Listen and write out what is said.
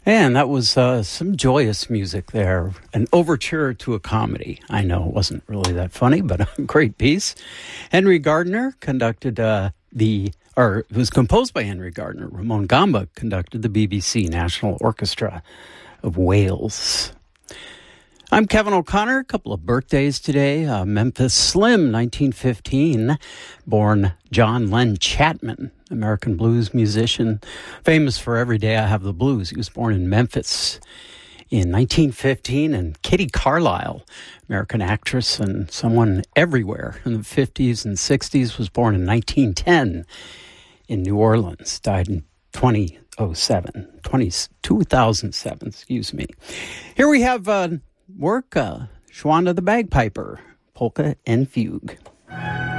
And that was some joyous music there, an overture to a comedy. I know it wasn't really that funny, but a great piece. Henry Gardner conducted it was composed by Henry Gardner. Ramon Gamba conducted the BBC National Orchestra of Wales. I'm Kevin O'Connor. A couple of birthdays today. Memphis Slim, 1915, born John Len Chapman, American blues musician, famous for Every Day I Have the Blues. He was born in Memphis in 1915. And Kitty Carlisle, American actress and someone everywhere in the 50s and 60s, was born in 1910 in New Orleans, died in 2007, excuse me. Here we have Shwanda the Bagpiper, Polka and Fugue.